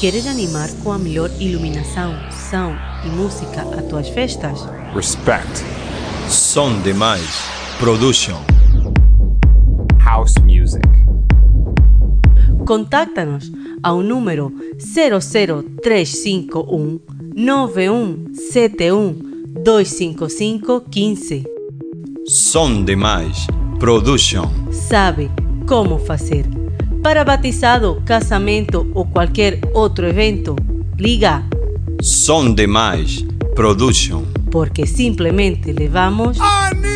Queres animar com a melhor iluminação, som e música a tuas festas? Respect. Som Demais Production. House music. Contacta-nos ao número 00351 9171 255 15. Som Demais Production. Sabe como fazer. Para batizado, casamento ou qualquer outro evento, liga Som Demais Production. porque simplesmente levamos